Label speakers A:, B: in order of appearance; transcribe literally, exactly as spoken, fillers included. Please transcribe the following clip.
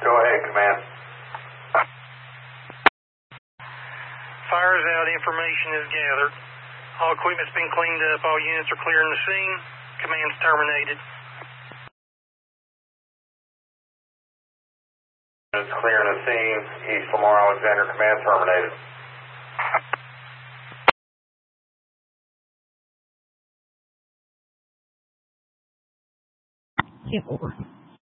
A: Go ahead, command.
B: Fire's out. Information is gathered. All equipment's been cleaned up. All units are clearing the scene. Command's terminated.
A: It's clearing the scene. East Lamar Alexander, command terminated.
C: Yeah, over.